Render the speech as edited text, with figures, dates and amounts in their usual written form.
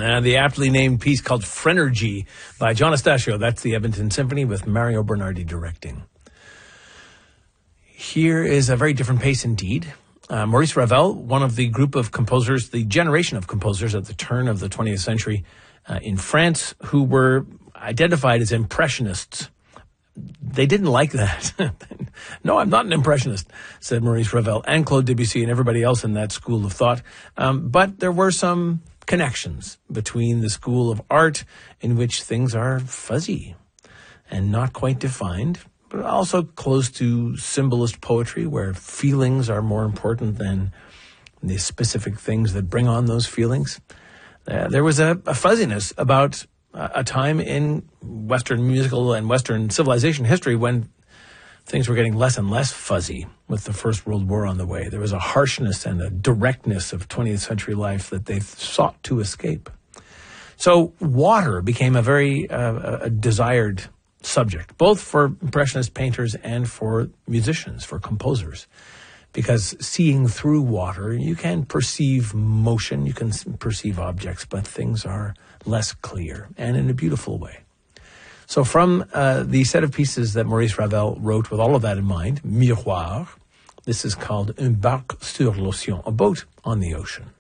The aptly named piece called Phrenergy by John Estacio. That's the Edmonton Symphony with Mario Bernardi directing. Here is a very different pace indeed. Maurice Ravel, one of the group of composers, the generation of composers at the turn of the 20th century in France, who were identified as impressionists. They didn't like that. No, I'm not an impressionist, said Maurice Ravel and Claude Debussy and everybody else in that school of thought. But there were some connections between the school of art in which things are fuzzy and not quite defined, but also close to symbolist poetry where feelings are more important than the specific things that bring on those feelings. There was a fuzziness about a time in Western musical and Western civilization history when things were getting less and less fuzzy with the First World War on the way. There was a harshness and a directness of 20th century life that they sought to escape. So water became a very desired subject, both for Impressionist painters and for musicians, for composers. Because seeing through water, you can perceive motion, you can perceive objects, but things are less clear and in a beautiful way. So from the set of pieces that Maurice Ravel wrote with all of that in mind, Miroir, this is called Un barque sur l'océan, a boat on the ocean.